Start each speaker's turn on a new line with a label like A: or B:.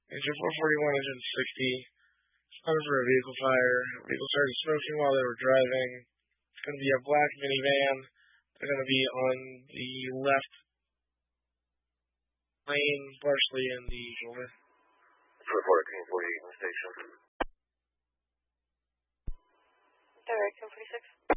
A: Engine 441, engine 60. Started for a vehicle fire. Vehicle started smoking while they were driving. It's going to be a black minivan. They're going to be on the left lane, partially in the shoulder.
B: For 1448 in the station.
C: Direct 1046.